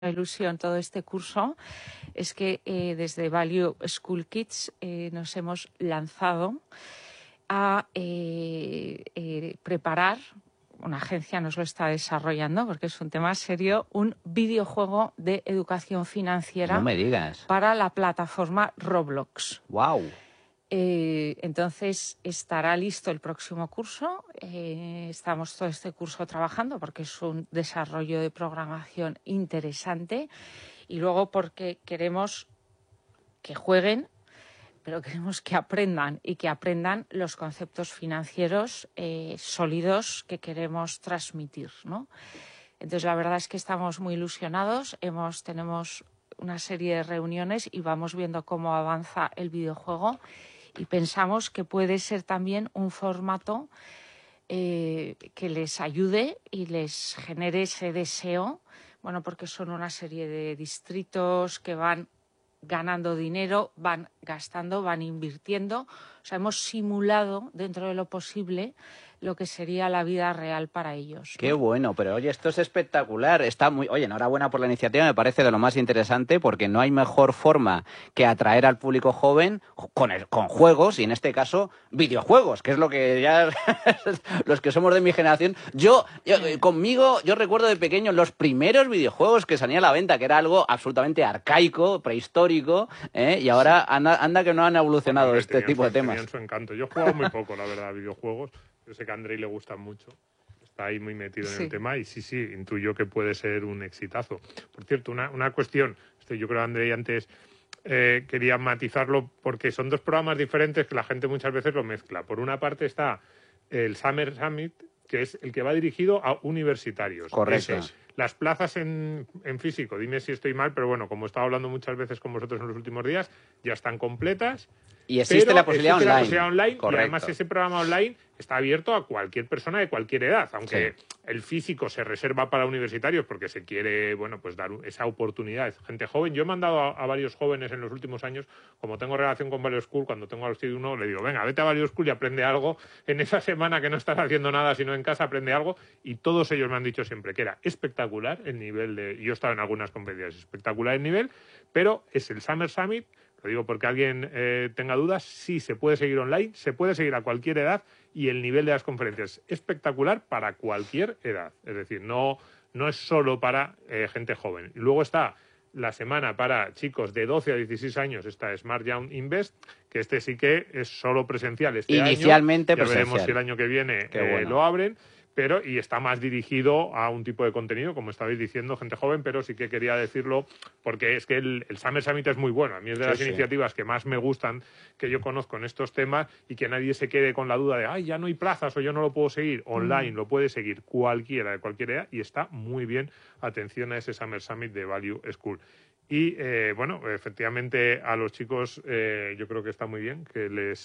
ilusión todo este curso es que desde Value School Kids nos hemos lanzado a preparar, una agencia nos lo está desarrollando porque es un tema serio, un videojuego de educación financiera. No me digas. Para la plataforma Roblox. ¡Wow! Entonces estará listo el próximo curso. Estamos todo este curso trabajando porque es un desarrollo de programación interesante y luego porque queremos que jueguen, pero queremos que aprendan y que aprendan los conceptos financieros sólidos que queremos transmitir, ¿no? Entonces la verdad es que estamos muy ilusionados. Tenemos una serie de reuniones y vamos viendo cómo avanza el videojuego. Y pensamos que puede ser también un formato que les ayude y les genere ese deseo, bueno, porque son una serie de distritos que van ganando dinero, van gastando, van invirtiendo. O sea, hemos simulado dentro de lo posible lo que sería la vida real para ellos, ¿no? Qué bueno, pero oye, esto es espectacular. Oye, enhorabuena por la iniciativa, me parece de lo más interesante porque no hay mejor forma que atraer al público joven con juegos y en este caso videojuegos, que es lo que ya los que somos de mi generación. Yo recuerdo de pequeño los primeros videojuegos que salían a la venta, que era algo absolutamente arcaico, prehistórico, y ahora anda que no han evolucionado este tipo de temas. Tenían su encanto. Yo he jugado muy poco, la verdad, a videojuegos. Yo sé que a Andrei le gustan mucho. Está ahí muy metido en el tema y sí, intuyo que puede ser un exitazo. Por cierto, una cuestión. Yo creo que Andrei antes quería matizarlo porque son dos programas diferentes que la gente muchas veces lo mezcla. Por una parte está el Summer Summit, que es el que va dirigido a universitarios. Correcto. Las plazas en físico, dime si estoy mal, pero bueno, como he estado hablando muchas veces con vosotros en los últimos días, ya están completas. Y existe la posibilidad online. Correcto. Y además ese programa online está abierto a cualquier persona de cualquier edad, aunque el físico se reserva para universitarios porque se quiere, bueno, pues dar esa oportunidad. Gente joven. Yo he mandado a varios jóvenes en los últimos años, como tengo relación con Value School, cuando tengo a los tíos uno, le digo, venga, vete a Value School y aprende algo. En esa semana que no estás haciendo nada, sino en casa, aprende algo. Y todos ellos me han dicho siempre que era espectacular el nivel de... Yo he estado en algunas conferencias, espectacular el nivel, pero es el Summer Summit. Lo digo porque alguien tenga dudas, sí se puede seguir online, se puede seguir a cualquier edad y el nivel de las conferencias es espectacular para cualquier edad. Es decir, no es solo para gente joven. Y luego está la semana para chicos de 12 a 16 años, está Smart Young Invest, que sí que es solo presencial Inicialmente año. Ya presencial. veremos si el año que viene bueno. lo abren. Y está más dirigido a un tipo de contenido, como estabais diciendo, gente joven, pero sí que quería decirlo porque es que el Summer Summit es muy bueno. A mí es de las iniciativas que más me gustan, que yo conozco en estos temas y que nadie se quede con la duda de, ay, ya no hay plazas o yo no lo puedo seguir. Online lo puede seguir cualquiera de cualquier edad y está muy bien. Atención a ese Summer Summit de Value School. Y, bueno, efectivamente a los chicos yo creo que está muy bien que les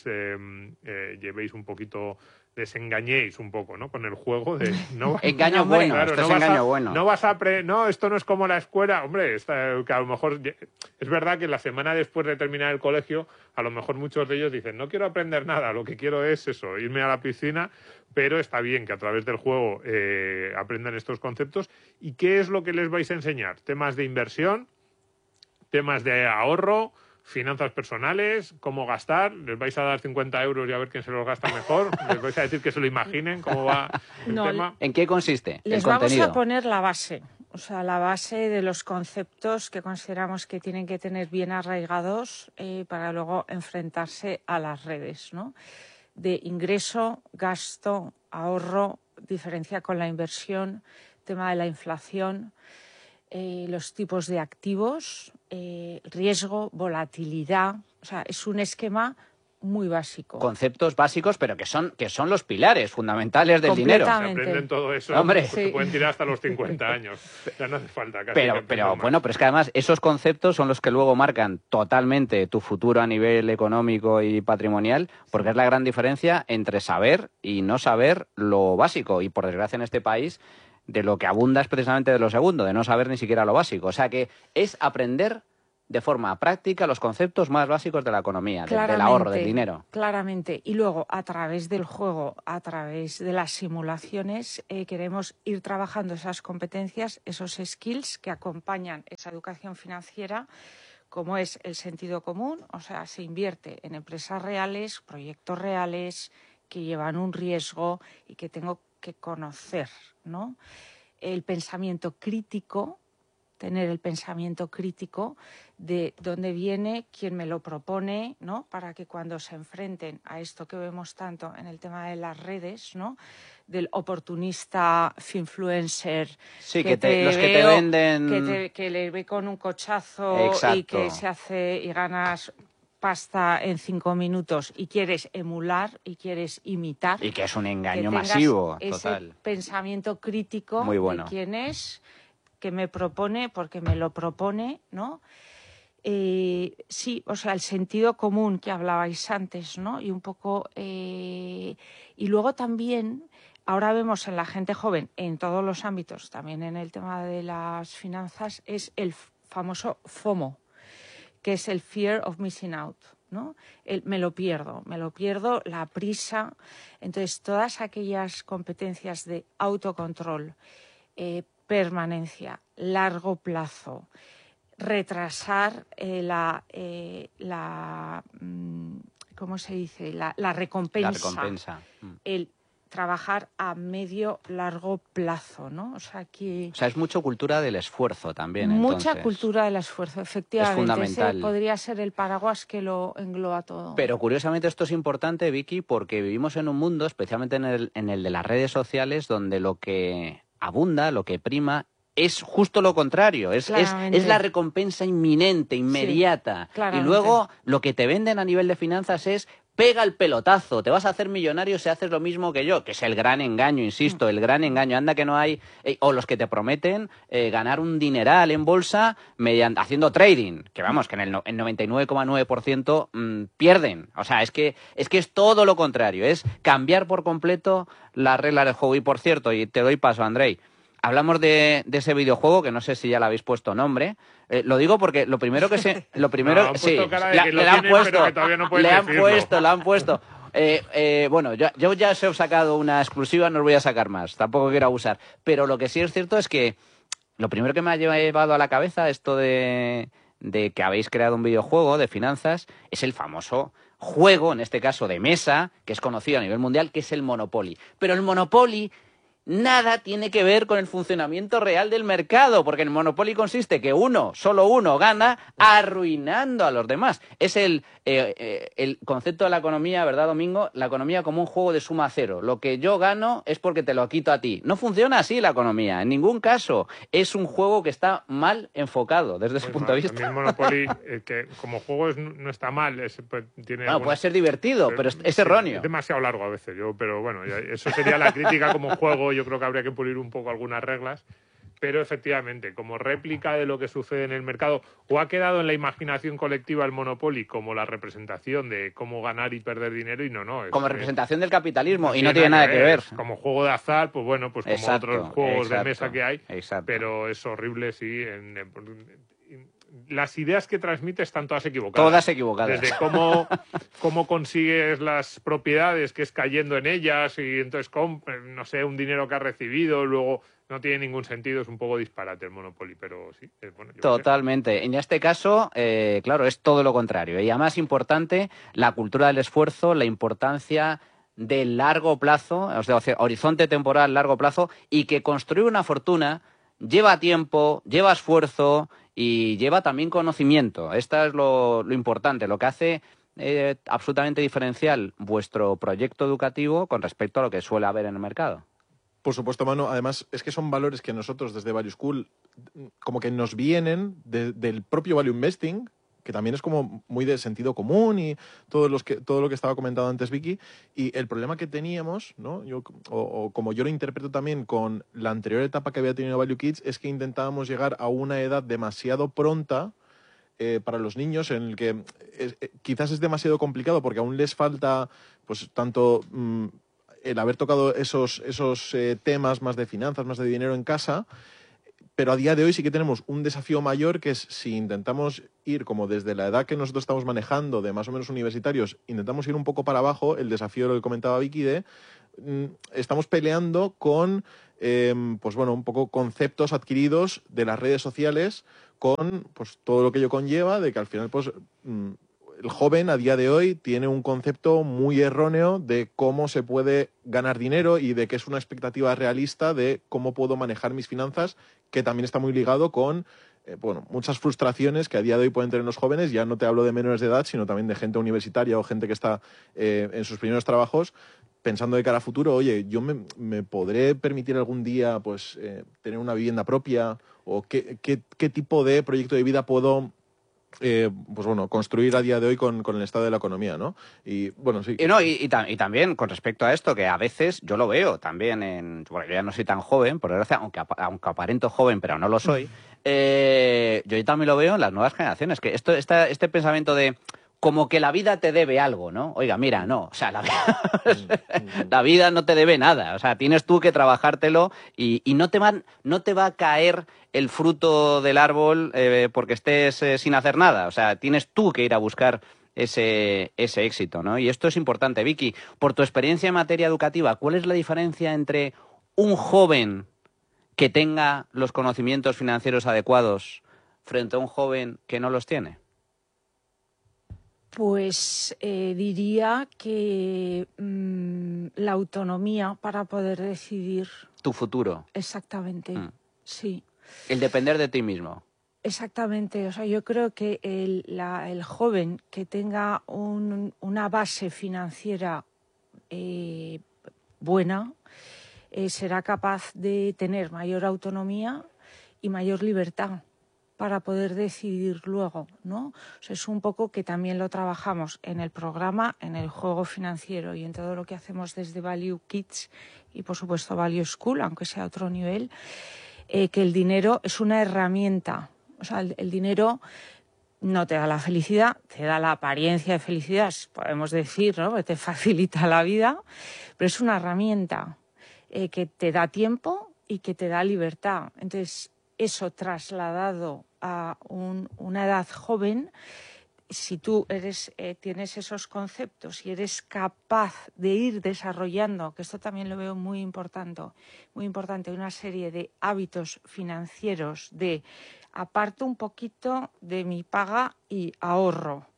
llevéis un poquito... les engañéis un poco, ¿no? Con el juego de... Engaño bueno, claro, esto es engaño bueno. No, esto no es como la escuela. Hombre, que a lo mejor... Es verdad que la semana después de terminar el colegio, a lo mejor muchos de ellos dicen, no quiero aprender nada, lo que quiero es eso, irme a la piscina, pero está bien que a través del juego aprendan estos conceptos. ¿Y qué es lo que les vais a enseñar? Temas de inversión, temas de ahorro, finanzas personales, cómo gastar. Les vais a dar 50 euros y a ver quién se los gasta mejor. Les vais a decir que se lo imaginen cómo va el tema. ¿En qué consiste les el contenido? Vamos a poner la base, o sea, la base de los conceptos que consideramos que tienen que tener bien arraigados para luego enfrentarse a las redes, ¿no? De ingreso, gasto, ahorro, diferencia con la inversión, tema de la inflación, los tipos de activos, riesgo, volatilidad. O sea, es un esquema muy básico. Conceptos básicos, pero que son los pilares fundamentales del dinero. Se aprenden todo eso, hombre, pues se pueden tirar hasta los 50 años. Ya no hace falta casi. Pero bueno, pero es que además esos conceptos son los que luego marcan totalmente tu futuro a nivel económico y patrimonial, porque es la gran diferencia entre saber y no saber lo básico. Y por desgracia en este país, de lo que abunda es precisamente de lo segundo, de no saber ni siquiera lo básico. O sea que es aprender de forma práctica los conceptos más básicos de la economía, del ahorro, del dinero. Claramente. Y luego, a través del juego, a través de las simulaciones, queremos ir trabajando esas competencias, esos skills que acompañan esa educación financiera, como es el sentido común, o sea, se invierte en empresas reales, proyectos reales que llevan un riesgo y que tengo que conocer, ¿no? El pensamiento crítico, tener el pensamiento crítico de dónde viene, quién me lo propone, ¿no? Para que cuando se enfrenten a esto que vemos tanto en el tema de las redes, ¿no? Del oportunista finfluencer, sí, los que te venden, que le ve con un cochazo. Exacto. Y que se hace y ganas pasta en 5 minutos y quieres emular y quieres imitar. Y que es un engaño masivo, total. Ese pensamiento crítico muy bueno. De quién es, que me propone, porque me lo propone, ¿no? Sí, o sea, el sentido común que hablabais antes, ¿no? Y un poco... y luego también, ahora vemos en la gente joven, en todos los ámbitos, también en el tema de las finanzas, es el famoso FOMO, que es el Fear of Missing Out, ¿no? Me lo pierdo, la prisa. Entonces, todas aquellas competencias de autocontrol, permanencia, largo plazo, retrasar ¿cómo se dice? La recompensa. La recompensa. El trabajar a medio, largo plazo, ¿no? O sea, es mucho cultura del esfuerzo también, mucha entonces. Cultura del esfuerzo, efectivamente. Es fundamental. Ese podría ser el paraguas que lo engloba todo. Pero curiosamente esto es importante, Vicky, porque vivimos en un mundo, especialmente en el de las redes sociales, donde lo que abunda, lo que prima, es justo lo contrario, es la recompensa inminente, inmediata. Sí, y luego lo que te venden a nivel de finanzas es pega el pelotazo, te vas a hacer millonario si haces lo mismo que yo, que es el gran engaño, insisto, el gran engaño. Anda que no hay, o los que te prometen ganar un dineral en bolsa haciendo trading, que vamos, que en el 99,9% pierden. O sea, es que es todo lo contrario, es cambiar por completo las reglas del juego. Y por cierto, y te doy paso, Andrei, hablamos de ese videojuego, que no sé si ya le habéis puesto nombre. Lo digo porque lo primero que se... Lo primero, sí, le han puesto. Bueno, yo ya os he sacado una exclusiva, no os voy a sacar más, tampoco quiero abusar. Pero lo que sí es cierto es que lo primero que me ha llevado a la cabeza esto de que habéis creado un videojuego de finanzas es el famoso juego, en este caso de mesa, que es conocido a nivel mundial, que es el Monopoly. Pero el Monopoly nada tiene que ver con el funcionamiento real del mercado, porque el Monopoly consiste que solo uno gana arruinando a los demás. Es el concepto de la economía, ¿verdad, Domingo? La economía como un juego de suma cero. Lo que yo gano es porque te lo quito a ti. No funciona así la economía, en ningún caso. Es un juego que está mal enfocado desde ese punto de vista. A mí el Monopoly, que como juego no está mal. Puede ser divertido, pero es erróneo. Es demasiado largo a veces, pero bueno, eso sería la crítica como juego. Yo creo que habría que pulir un poco algunas reglas, pero efectivamente, como réplica de lo que sucede en el mercado, o ha quedado en la imaginación colectiva el Monopoly como la representación de cómo ganar y perder dinero, y no. Como representación del capitalismo, y no tiene nada que ver. Como juego de azar, pues bueno, pues como otros juegos de mesa que hay, exacto. Pero es horrible, sí. Las ideas que transmite están todas equivocadas. Todas equivocadas. Desde cómo consigues las propiedades, que es cayendo en ellas, y entonces, no sé, un dinero que has recibido, luego no tiene ningún sentido, es un poco disparate el Monopoly, pero sí. Bueno, totalmente. En este caso, claro, es todo lo contrario. Y además importante, la cultura del esfuerzo, la importancia del largo plazo, o sea, horizonte temporal, largo plazo, y que construir una fortuna lleva tiempo, lleva esfuerzo y lleva también conocimiento. Esto es lo importante, lo que hace absolutamente diferencial vuestro proyecto educativo con respecto a lo que suele haber en el mercado. Por supuesto, Manu. Además, es que son valores que nosotros desde Value School como que nos vienen del propio Value Investing, que también es como muy de sentido común y todo lo que estaba comentando antes Vicky. Y el problema que teníamos, ¿no? O como yo lo interpreto también con la anterior etapa que había tenido Value Kids, es que intentábamos llegar a una edad demasiado pronta para los niños, en el que quizás es demasiado complicado porque aún les falta pues tanto el haber tocado esos temas más de finanzas, más de dinero en casa, pero a día de hoy sí que tenemos un desafío mayor, que es si intentamos ir como desde la edad que nosotros estamos manejando, de más o menos universitarios, intentamos ir un poco para abajo, el desafío de lo que comentaba Vicky de estamos peleando con pues bueno, un poco conceptos adquiridos de las redes sociales, con pues todo lo que ello conlleva, de que al final pues el joven a día de hoy tiene un concepto muy erróneo de cómo se puede ganar dinero y de que es una expectativa realista de cómo puedo manejar mis finanzas, que también está muy ligado con bueno, muchas frustraciones que a día de hoy pueden tener los jóvenes. Ya no te hablo de menores de edad, sino también de gente universitaria o gente que está en sus primeros trabajos, pensando de cara a futuro, oye, yo me podré permitir algún día pues tener una vivienda propia, o qué tipo de proyecto de vida puedo pues bueno, construir a día de hoy con el estado de la economía, ¿no? Y bueno, sí. Y también con respecto a esto, que a veces yo lo veo también bueno, yo ya no soy tan joven, por desgracia, aunque aparento joven, pero no lo soy, yo también lo veo en las nuevas generaciones, que este pensamiento de como que la vida te debe algo, ¿no? Oiga, mira, no, o sea, la vida no te debe nada, o sea, tienes tú que trabajártelo y no te va a caer el fruto del árbol porque estés sin hacer nada, o sea, tienes tú que ir a buscar ese éxito, ¿no? Y esto es importante. Vicky, por tu experiencia en materia educativa, ¿cuál es la diferencia entre un joven que tenga los conocimientos financieros adecuados frente a un joven que no los tiene? Pues diría que la autonomía para poder decidir. Tu futuro. Exactamente, sí. El depender de ti mismo. Exactamente, o sea, yo creo que el joven que tenga una base financiera buena será capaz de tener mayor autonomía y mayor libertad para poder decidir luego, ¿no? O sea, es un poco que también lo trabajamos en el programa, en el juego financiero y en todo lo que hacemos desde Value Kids y, por supuesto, Value School, aunque sea a otro nivel, que el dinero es una herramienta. O sea, el dinero no te da la felicidad, te da la apariencia de felicidad, podemos decir, ¿no? Que te facilita la vida, pero es una herramienta que te da tiempo y que te da libertad. Entonces, eso trasladado a una edad joven, si tú tienes esos conceptos y eres capaz de ir desarrollando, que esto también lo veo muy importante, una serie de hábitos financieros de aparto un poquito de mi paga y ahorro.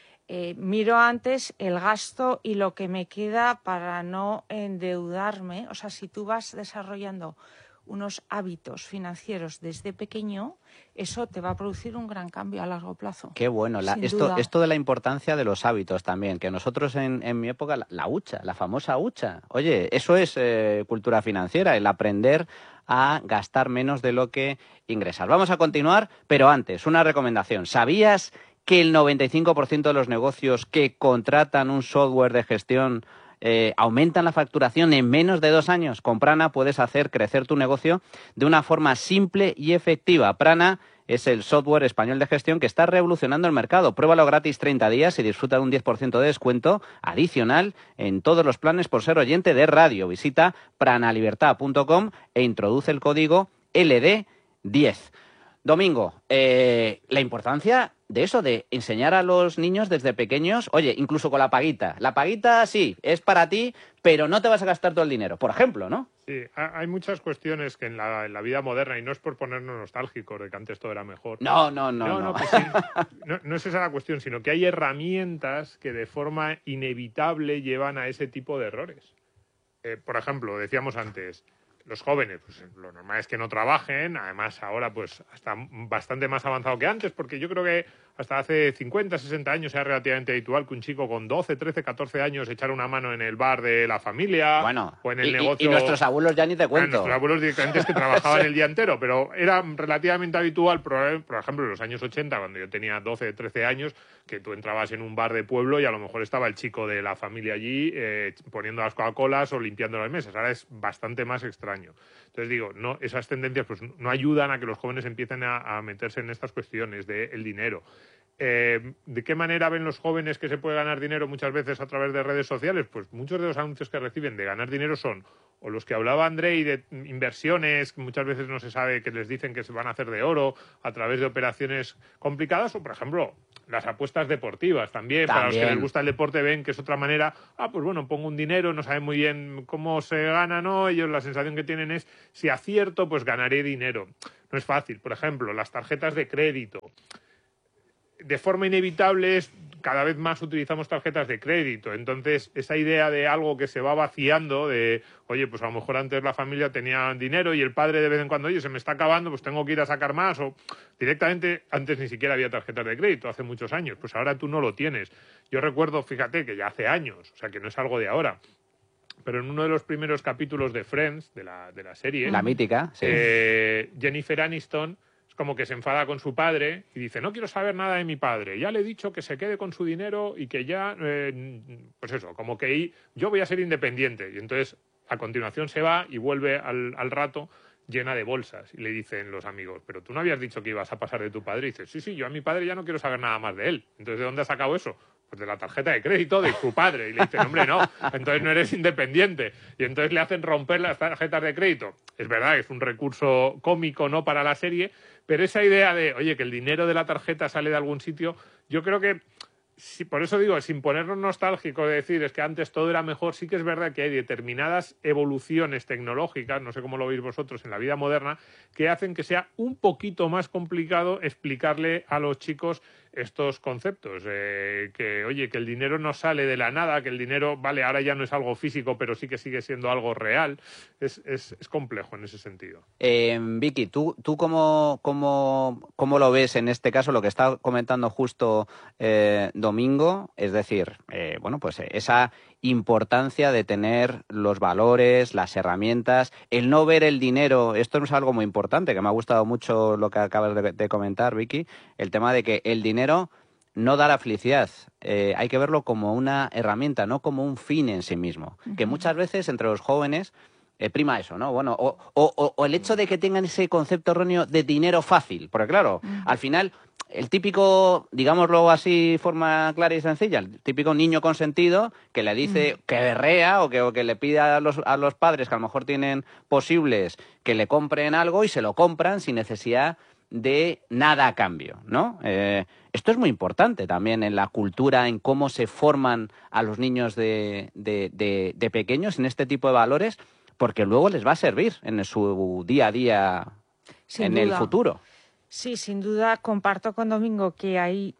Miro antes el gasto y lo que me queda para no endeudarme. O sea, si tú vas desarrollando unos hábitos financieros desde pequeño, eso te va a producir un gran cambio a largo plazo. Qué bueno. Esto de la importancia de los hábitos también, que nosotros en mi época, la hucha, la famosa hucha. Oye, eso es cultura financiera, el aprender a gastar menos de lo que ingresas. Vamos a continuar, pero antes, una recomendación. ¿Sabías que el 95% de los negocios que contratan un software de gestión aumentan la facturación en menos de 2 años? Con Prana puedes hacer crecer tu negocio de una forma simple y efectiva. Prana es el software español de gestión que está revolucionando el mercado. Pruébalo gratis 30 días y disfruta de un 10% de descuento adicional en todos los planes por ser oyente de radio. Visita pranalibertad.com e introduce el código LD10. Domingo, la importancia de eso, de enseñar a los niños desde pequeños, oye, incluso con la paguita. La paguita sí, es para ti, pero no te vas a gastar todo el dinero, por ejemplo, ¿no? Sí, hay muchas cuestiones que en la vida moderna, y no es por ponernos nostálgicos de que antes todo era mejor. No. Pues sí, no es esa la cuestión, sino que hay herramientas que de forma inevitable llevan a ese tipo de errores. Por ejemplo, decíamos antes, los jóvenes, pues lo normal es que no trabajen, además ahora pues está bastante más avanzado que antes, porque yo creo que hasta hace 50, 60 años era relativamente habitual que un chico con 12, 13, 14 años echara una mano en el bar de la familia, bueno, o en el negocio. Y nuestros abuelos ya ni te cuento. Nuestros abuelos directamente que trabajaban el día entero, pero era relativamente habitual, por ejemplo, en los años 80, cuando yo tenía 12, 13 años, que tú entrabas en un bar de pueblo y a lo mejor estaba el chico de la familia allí poniendo las Coca-Colas o limpiando las mesas. Ahora es bastante más extraño. Entonces digo, no, esas tendencias pues no ayudan a que los jóvenes empiecen a meterse en estas cuestiones del dinero. ¿De qué manera ven los jóvenes que se puede ganar dinero muchas veces a través de redes sociales? Pues muchos de los anuncios que reciben de ganar dinero son o los que hablaba Andrei de inversiones, que muchas veces no se sabe, que les dicen que se van a hacer de oro a través de operaciones complicadas, o por ejemplo las apuestas deportivas también. Para los que les gusta el deporte ven que es otra manera, pues bueno, pongo un dinero, no saben muy bien cómo se gana, ¿no? Ellos la sensación que tienen es, si acierto, pues ganaré dinero. No es fácil. Por ejemplo, las tarjetas de crédito. De forma inevitable, cada vez más utilizamos tarjetas de crédito. Entonces, esa idea de algo que se va vaciando, de, oye, pues a lo mejor antes la familia tenía dinero y el padre de vez en cuando, oye, se me está acabando, pues tengo que ir a sacar más, o directamente, antes ni siquiera había tarjetas de crédito, hace muchos años, pues ahora tú no lo tienes. Yo recuerdo, fíjate, que ya hace años, o sea, que no es algo de ahora, pero en uno de los primeros capítulos de Friends, de la serie... La mítica, sí. Jennifer Aniston como que se enfada con su padre y dice, no quiero saber nada de mi padre, ya le he dicho que se quede con su dinero y que ya, pues eso, como que yo voy a ser independiente. Y entonces, a continuación se va y vuelve al rato llena de bolsas. Y le dicen los amigos, pero tú no habías dicho que ibas a pasar de tu padre. Y dice, sí, yo a mi padre ya no quiero saber nada más de él. Entonces, ¿de dónde has sacado eso? Pues de la tarjeta de crédito de tu padre. Y le dicen, hombre, no, entonces no eres independiente. Y entonces le hacen romper las tarjetas de crédito. Es verdad, es un recurso cómico, ¿no?, para la serie, pero esa idea de, oye, que el dinero de la tarjeta sale de algún sitio, yo creo que, por eso digo, sin ponernos nostálgicos de decir, es que antes todo era mejor, sí que es verdad que hay determinadas evoluciones tecnológicas, no sé cómo lo veis vosotros en la vida moderna, que hacen que sea un poquito más complicado explicarle a los chicos estos conceptos, que oye, que el dinero no sale de la nada, que el dinero, vale, ahora ya no es algo físico, pero sí que sigue siendo algo real. Es complejo en ese sentido. Vicky, ¿tú cómo lo ves en este caso, lo que está comentando justo Domingo? Es decir, bueno, pues esa importancia de tener los valores, las herramientas, el no ver el dinero. Esto es algo muy importante, que me ha gustado mucho lo que acabas de comentar, Vicky, el tema de que el dinero no da la felicidad. Hay que verlo como una herramienta, no como un fin en sí mismo. Uh-huh. Que muchas veces entre los jóvenes prima eso, ¿no? Bueno, o el hecho de que tengan ese concepto erróneo de dinero fácil, porque claro, al final el típico, digámoslo así, forma clara y sencilla, el típico niño consentido que le dice que berrea o que le pide a los padres que a lo mejor tienen posibles que le compren algo y se lo compran sin necesidad de nada a cambio, ¿no? Esto es muy importante también en la cultura, en cómo se forman a los niños de pequeños en este tipo de valores, porque luego les va a servir en su día a día, en el futuro. Sí, sin duda comparto con Domingo que hay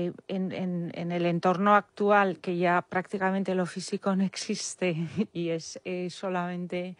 en el entorno actual, que ya prácticamente lo físico no existe y es solamente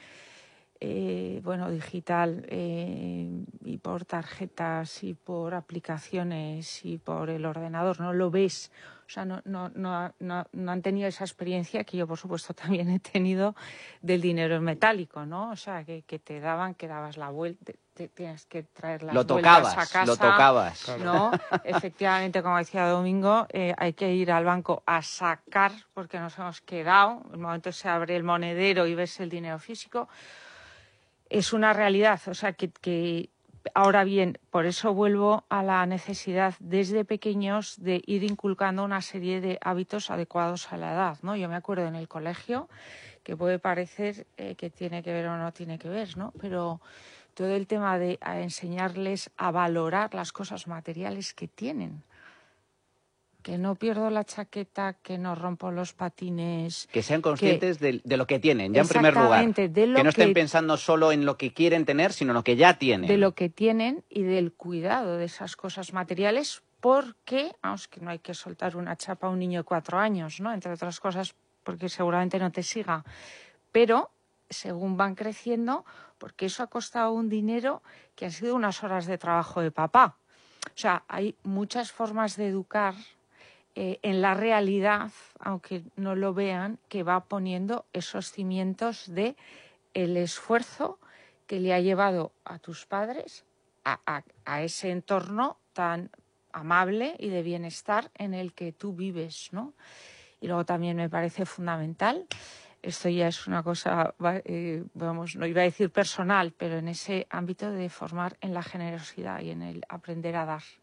digital, y por tarjetas y por aplicaciones y por el ordenador, no lo ves. O sea, no han tenido esa experiencia que yo, por supuesto, también he tenido del dinero en metálico, ¿no? O sea, que te daban, que dabas la vuelta, tienes que traer las vueltas a casa. Lo tocabas. ¿No? Efectivamente, como decía Domingo, hay que ir al banco a sacar, porque nos hemos quedado. En el momento se abre el monedero y ves el dinero físico. Es una realidad, o sea, que ahora bien, por eso vuelvo a la necesidad desde pequeños de ir inculcando una serie de hábitos adecuados a la edad, ¿no? Yo me acuerdo en el colegio, que puede parecer que tiene que ver o no tiene que ver, ¿no? Pero todo el tema de enseñarles a valorar las cosas materiales que tienen. Que no pierdo la chaqueta, que no rompo los patines. Que sean conscientes de lo que tienen, ya en primer lugar. Que no estén pensando solo en lo que quieren tener, sino en lo que ya tienen. De lo que tienen y del cuidado de esas cosas materiales, porque, vamos, que no hay que soltar una chapa a un niño de 4 años, ¿no? Entre otras cosas, porque seguramente no te siga. Pero, según van creciendo, porque eso ha costado un dinero que han sido unas horas de trabajo de papá. O sea, hay muchas formas de educar en la realidad, aunque no lo vean, que va poniendo esos cimientos de el esfuerzo que le ha llevado a tus padres a ese entorno tan amable y de bienestar en el que tú vives, ¿no? Y luego también me parece fundamental, esto ya es una cosa, no iba a decir personal, pero en ese ámbito de formar en la generosidad y en el aprender a dar.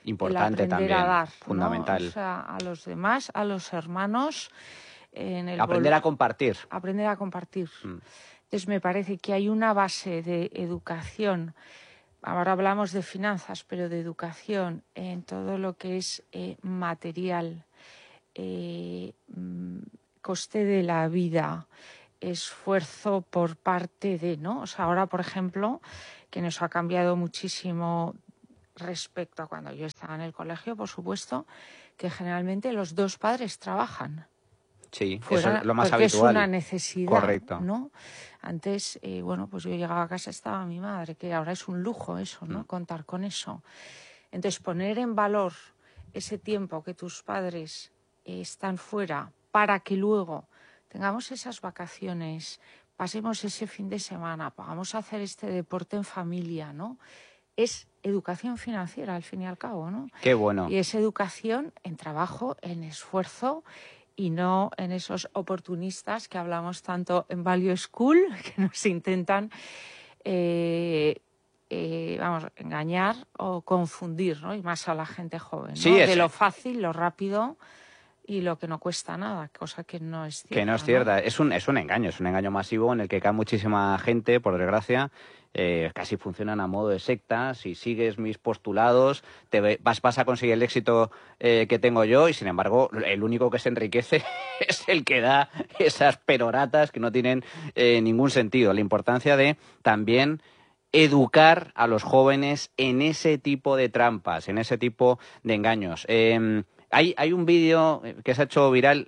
Importante aprender también, a dar, ¿no? fundamental. O sea, a los demás, a los hermanos. Aprender a compartir. Aprender a compartir. Entonces, me parece que hay una base de educación. Ahora hablamos de finanzas, pero de educación en todo lo que es material, coste de la vida, esfuerzo por parte de, ¿no? O sea, ahora, por ejemplo, que nos ha cambiado muchísimo respecto a cuando yo estaba en el colegio, por supuesto, que generalmente los dos padres trabajan. Sí, Fuera, eso es lo más porque habitual. es una necesidad, correcto. ¿no? Antes, bueno, pues yo llegaba a casa, estaba mi madre, que ahora es un lujo eso, ¿no? Contar con eso. Entonces, poner en valor ese tiempo que tus padres están fuera para que luego tengamos esas vacaciones, pasemos ese fin de semana, vamos a hacer este deporte en familia, ¿no? Es educación financiera, al fin y al cabo, ¿no? Qué bueno. Y es educación en trabajo, en esfuerzo y no en esos oportunistas que hablamos tanto en Value School, que nos intentan engañar o confundir, ¿no? Y más a la gente joven, ¿no? Sí, de lo fácil, lo rápido y lo que no cuesta nada, cosa que no es cierta. Que no es cierta. Es un engaño masivo en el que cae muchísima gente, por desgracia. Casi funcionan a modo de secta. Si sigues mis postulados, vas a conseguir el éxito que tengo yo, y sin embargo, el único que se enriquece es el que da esas peroratas que no tienen ningún sentido. La importancia de también educar a los jóvenes en ese tipo de trampas, en ese tipo de engaños. Hay un vídeo que se ha hecho viral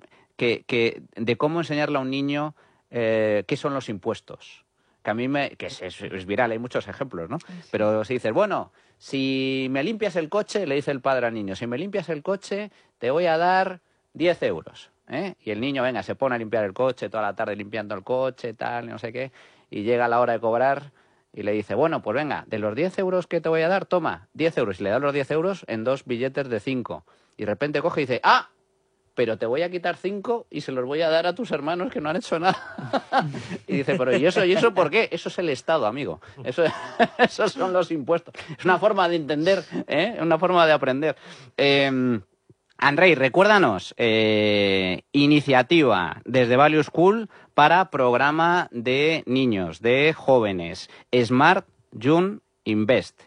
de cómo enseñarle a un niño qué son los impuestos. Que a mí es viral, hay muchos ejemplos, ¿no? Sí. Pero si dices, bueno, si me limpias el coche, le dice el padre al niño, si me limpias el coche, te voy a dar 10 euros. Y el niño, venga, se pone a limpiar el coche, toda la tarde limpiando el coche, tal, no sé qué, y llega la hora de cobrar y le dice, bueno, pues venga, de los 10 euros que te voy a dar, toma, 10 euros. Y le da los 10 euros en 2 billetes de 5. Y de repente coge y dice, ¡ah! Pero te voy a quitar 5 y se los voy a dar a tus hermanos que no han hecho nada. Y dice, pero ¿y eso por qué? Eso es el Estado, amigo. Esos son los impuestos. Es una forma de entender, una forma de aprender. Andrei, recuérdanos, iniciativa desde Value School para programa de niños, de jóvenes, Smart Young Invest.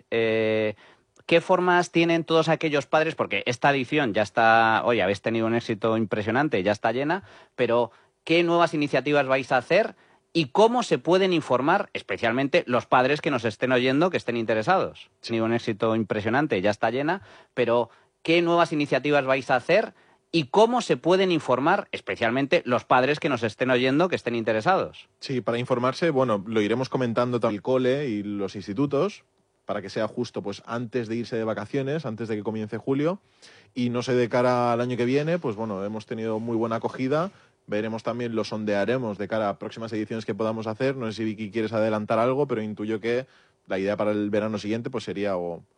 ¿Qué formas tienen todos aquellos padres? Porque esta edición ya está, oye, habéis tenido un éxito impresionante, ya está llena, pero ¿qué nuevas iniciativas vais a hacer y cómo se pueden informar, especialmente los padres que nos estén oyendo, que estén interesados? Ha tenido un éxito impresionante, ya está llena, pero ¿qué nuevas iniciativas vais a hacer y cómo se pueden informar, especialmente los padres que nos estén oyendo, que estén interesados? Sí, para informarse, bueno, lo iremos comentando también el cole y los institutos, para que sea justo pues antes de irse de vacaciones, antes de que comience julio, y no sé, de cara al año que viene, pues bueno, hemos tenido muy buena acogida, veremos también, lo sondearemos de cara a próximas ediciones que podamos hacer. No sé si Vicky quieres adelantar algo, pero intuyo que la idea para el verano siguiente pues sería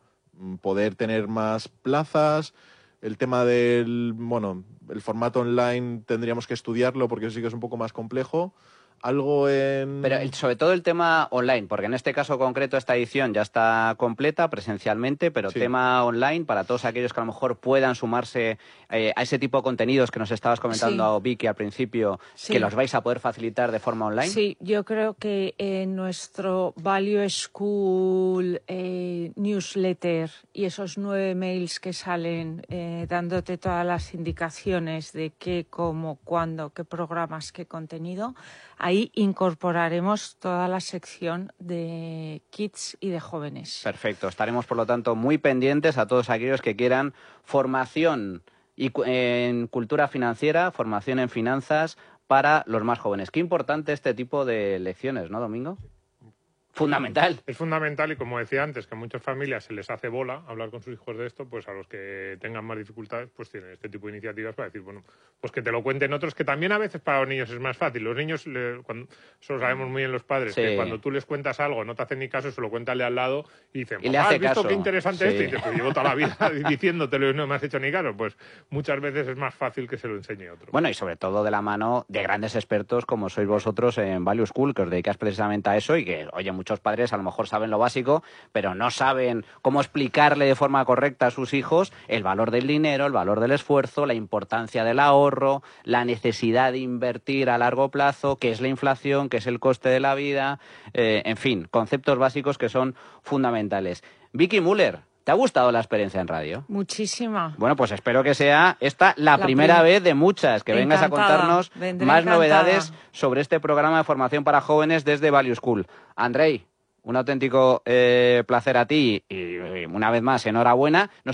poder tener más plazas. El tema del, bueno, el formato online tendríamos que estudiarlo porque eso sí que es un poco más complejo. Algo en... Pero sobre todo el tema online, porque en este caso concreto esta edición ya está completa presencialmente, pero sí, tema online para todos aquellos que a lo mejor puedan sumarse a ese tipo de contenidos que nos estabas comentando, sí, Vicky, al principio, sí, que los vais a poder facilitar de forma online. Sí, yo creo que en nuestro Value School newsletter y esos 9 mails que salen dándote todas las indicaciones de qué, cómo, cuándo, qué programas, qué contenido, ahí incorporaremos toda la sección de kids y de jóvenes. Perfecto. Estaremos, por lo tanto, muy pendientes a todos aquellos que quieran formación en cultura financiera, formación en finanzas para los más jóvenes. Qué importante este tipo de lecciones, ¿no, Domingo? Fundamental. Es fundamental, y como decía antes, que a muchas familias se les hace bola hablar con sus hijos de esto, pues a los que tengan más dificultades pues tienen este tipo de iniciativas para decir, bueno, pues que te lo cuenten otros, que también a veces para los niños es más fácil. Los niños, eso lo sabemos muy bien los padres, sí, que cuando tú les cuentas algo no te hacen ni caso, se lo cuéntale al lado y dicen, y le hace ¿has visto caso? Qué interesante, sí, esto? Y dices, pues llevo toda la vida diciéndotelo y no me has hecho ni caso. Pues muchas veces es más fácil que se lo enseñe otro. Bueno, y sobre todo de la mano de grandes expertos como sois vosotros en Value School, que os dedicáis precisamente a eso y que, oye, muchos padres a lo mejor saben lo básico, pero no saben cómo explicarle de forma correcta a sus hijos el valor del dinero, el valor del esfuerzo, la importancia del ahorro, la necesidad de invertir a largo plazo, qué es la inflación, qué es el coste de la vida, en fin, conceptos básicos que son fundamentales. Vicky Müller, ¿te ha gustado la experiencia en radio? Muchísima. Bueno, pues espero que sea esta la primera vez de muchas, que vengas a contarnos más novedades sobre este programa de formación para jóvenes desde Value School. Andrei, un auténtico placer a ti y una vez más, enhorabuena.